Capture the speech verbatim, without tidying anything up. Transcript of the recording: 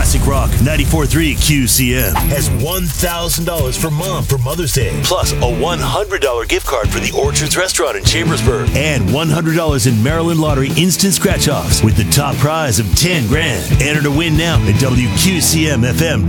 Classic Rock ninety-four point three Q C M has one thousand dollars for Mom for Mother's Day, plus a one hundred dollars gift card for the Orchards Restaurant in Chambersburg, and one hundred dollars in Maryland Lottery instant scratch-offs with the top prize of ten grand. Enter to win now at W Q C M F M dot com.